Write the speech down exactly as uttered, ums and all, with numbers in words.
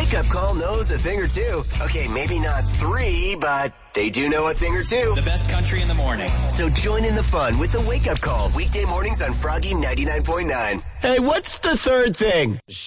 Wake Up Call knows a thing or two. Okay, maybe not three, but they do know a thing or two. The best country in the morning. So join in the fun with the Wake Up Call. Weekday mornings on Froggy ninety-nine point nine. Hey, what's the third thing?